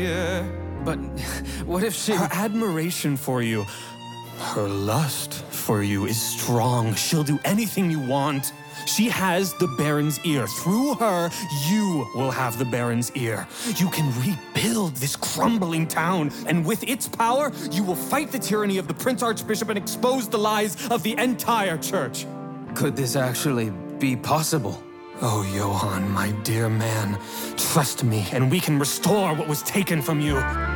Yeah, but what if she... Her admiration for you, her lust for you is strong. She'll do anything you want. She has the Baron's ear. Through her, you will have the Baron's ear. You can rebuild this crumbling town, and with its power, you will fight the tyranny of the Prince Archbishop and expose the lies of the entire church. Could this actually be possible? Oh, Johann, my dear man, trust me, and we can restore what was taken from you.